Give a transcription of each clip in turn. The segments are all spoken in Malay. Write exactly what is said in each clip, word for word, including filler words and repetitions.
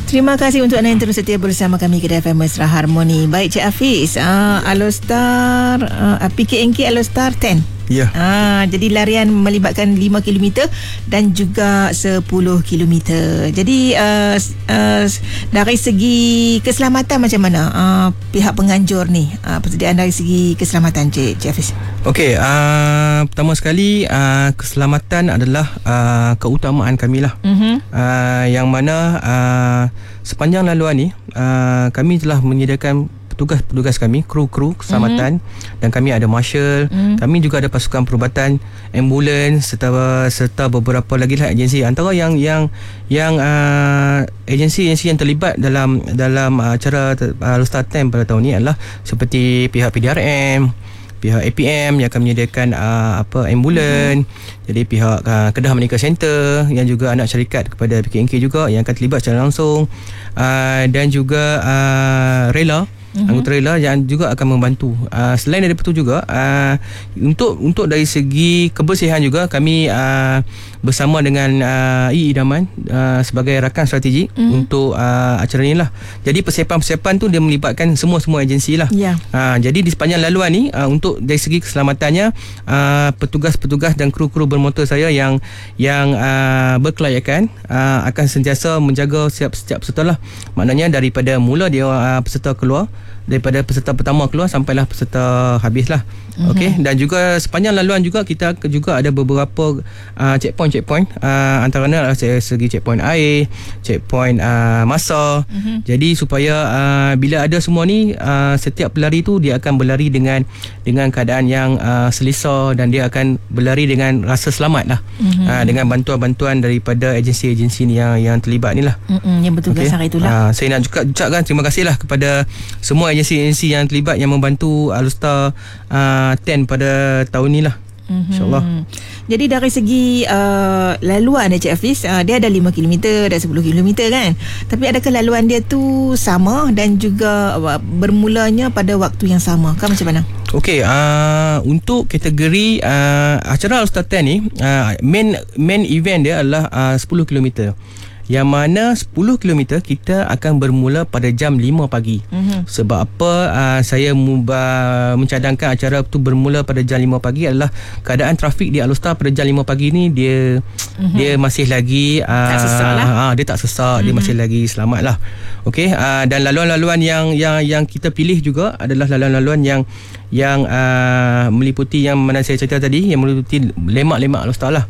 Terima kasih untuk anda yang terus setia bersama kami Kedah F M Mesra Harmoni. Baik Cik Hafiz, uh, Alostar uh, P K N K Alostar sepuluh. Ya. Ah, jadi larian melibatkan lima kilometer dan juga sepuluh kilometer. Jadi uh, uh, dari segi keselamatan macam mana uh, pihak penganjur ni, uh, persediaan dari segi keselamatan Cik, Cik Hafiz? Okey, uh, pertama sekali uh, keselamatan adalah uh, keutamaan kami lah. Uh-huh. Uh, yang mana uh, sepanjang laluan ni uh, kami telah menyediakan petugas-petugas kami, kru-kru keselamatan, mm-hmm. dan kami ada marshal, mm. kami juga ada pasukan perubatan, ambulans serta serta beberapa lagi lah agensi. Antara yang yang yang uh, agensi-agensi yang terlibat dalam dalam uh, acara uh, Alostar sepuluh pada tahun ini adalah seperti pihak P D R M, pihak A P M yang akan menyediakan uh, apa ambulan, mm-hmm. jadi pihak uh, Kedah Medical Center yang juga anak syarikat kepada P K N K juga yang akan terlibat secara langsung, uh, dan juga uh, rela, mm-hmm. anggota rela yang juga akan membantu. Uh, selain daripada itu juga uh, untuk untuk dari segi kebersihan juga kami uh, bersama dengan uh, I Idaman uh, sebagai rakan strategi mm. untuk uh, acara ni lah. Jadi persiapan-persiapan tu dia melibatkan semua-semua agensi lah. Yeah. Uh, jadi di sepanjang laluan ni uh, untuk dari segi keselamatannya uh, petugas-petugas dan kru-kru bermotor saya yang yang uh, berkelayakan uh, akan sentiasa menjaga setiap-setiap peserta lah. Maknanya daripada mula dia uh, peserta keluar, daripada peserta pertama keluar sampailah peserta habis lah. Mm-hmm. Okey, dan juga sepanjang laluan juga kita juga ada beberapa uh, checkpoint checkpoint uh, antaranya adalah segi checkpoint air, checkpoint uh, masa. Mm-hmm. Jadi supaya uh, bila ada semua ni uh, setiap pelari tu dia akan berlari dengan dengan keadaan yang uh, selesa dan dia akan berlari dengan rasa selamat lah. Mm-hmm. uh, dengan bantuan-bantuan daripada agensi-agensi ni yang yang terlibat ni lah. Mm-hmm. Yang bertugas hari itulah. Uh, saya nak juga ucapkan terima kasih lah kepada semua agensi-agensi yang terlibat yang membantu Alostar uh, sepuluh pada tahun ni lah. Mm-hmm. InsyaAllah. Jadi dari segi uh, laluan dia Cik Hafiz, uh, dia ada lima kilometer dan sepuluh kilometer kan. Tapi adakah laluan dia tu sama dan juga uh, bermulanya pada waktu yang sama? Kan macam mana? Okey, uh, untuk kategori uh, acara Alostar sepuluh ni uh, main main event dia adalah uh, sepuluh kilometer. Yang mana sepuluh kilometer kita akan bermula pada jam lima pagi. Mm-hmm. Sebab apa uh, saya uh, mencadangkan acara itu bermula pada jam lima pagi adalah keadaan trafik di Alostar pada jam lima pagi ni dia mm-hmm. dia masih lagi uh, tak sesak lah. uh, dia tak sesak, mm-hmm. dia masih lagi selamat lah. Okey, uh, dan laluan-laluan yang yang yang kita pilih juga adalah laluan-laluan yang yang uh, meliputi yang mana saya cerita tadi, yang meliputi lemak-lemak Alostar lah.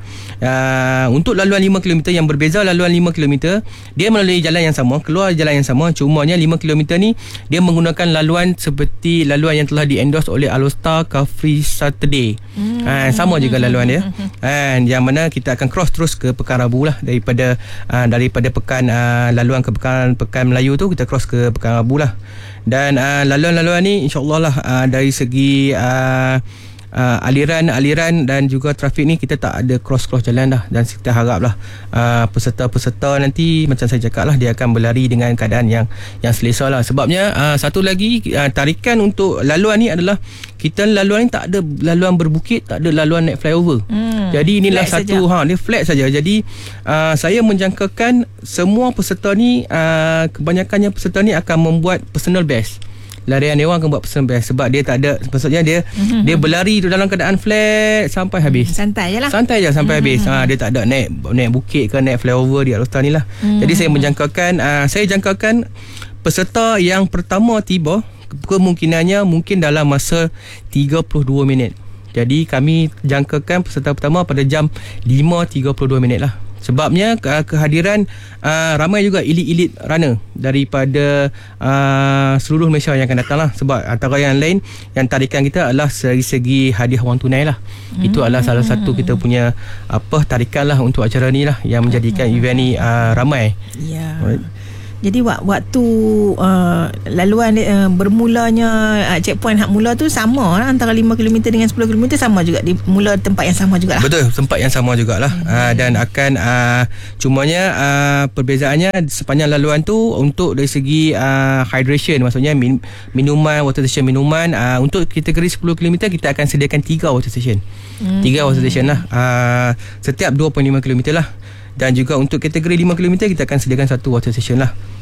Uh, untuk laluan lima kilometer yang berbeza, laluan lima kilometer dia melalui jalan yang sama, keluar jalan yang sama, cumanya lima kilometer ni dia menggunakan laluan seperti laluan yang telah di-endorse oleh Alostar Car Free Saturday. Hmm. Uh, sama juga laluan dia. And yang mana kita akan cross terus ke Pekan Rabu lah, daripada uh, daripada pekan uh, laluan ke pekan pekan Melayu tu kita cross ke Pekan Rabu lah. Dan uh, laluan-laluan ni insya-Allah lah uh, dari segi uh, uh, aliran-aliran dan juga trafik ni kita tak ada cross-cross jalan dah, dan kita haraplah uh, peserta-peserta nanti macam saya cakap lah, dia akan berlari dengan keadaan yang yang selesa lah. Sebabnya uh, satu lagi uh, tarikan untuk laluan ni adalah kita laluan ni tak ada laluan berbukit, tak ada laluan naik flyover. Hmm, Jadi inilah satu saja. ha dia flat saja. Jadi uh, saya menjangkakan semua peserta ni uh, kebanyakannya peserta ni akan membuat personal best. Larian dia orang akan buat personal best sebab dia tak ada, maksudnya dia mm-hmm. dia berlari tu dalam keadaan flat sampai habis. Santai je lah. Santai je sampai mm-hmm. habis. Ha, dia tak ada naik naik bukit ke naik flyover di Alostar ni lah. Mm-hmm. Jadi saya menjangkakan uh, saya jangkakan peserta yang pertama tiba kemungkinannya mungkin dalam masa tiga puluh dua minit. Jadi kami jangkakan peserta pertama pada jam lima tiga puluh dua minit lah. Sebabnya kehadiran uh, ramai juga elit-elit runner daripada uh, seluruh Malaysia yang akan datang lah. Sebab antara yang lain yang tarikan kita adalah dari segi hadiah wang tunai lah. Mm-hmm. Itu adalah salah satu kita punya apa tarikan lah untuk acara ni lah, yang menjadikan mm-hmm. event ni uh, ramai. Ya. Yeah. Jadi waktu uh, laluan uh, bermulanya uh, checkpoint hak mula tu sama lah, antara lima kilometer dengan sepuluh kilometer sama juga, di mula tempat yang sama jugalah. Betul, tempat yang sama jugalah. Hmm. Uh, dan akan uh, cumanya uh, perbezaannya sepanjang laluan tu untuk dari segi uh, hydration, maksudnya min, minuman, water station minuman, uh, untuk kategori sepuluh kilometer kita akan sediakan tiga water station. Hmm. tiga water station lah. Uh, setiap dua perpuluhan lima kilometer lah. Dan juga untuk kategori lima kilometer kita akan sediakan satu water station lah.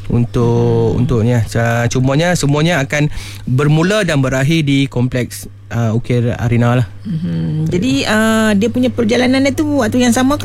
untuk hmm. untuk ni lah. Cumanya semuanya akan bermula dan berakhir di kompleks uh, Ukir Arena lah. Hmm. Jadi uh, dia punya perjalanan itu waktu yang sama ke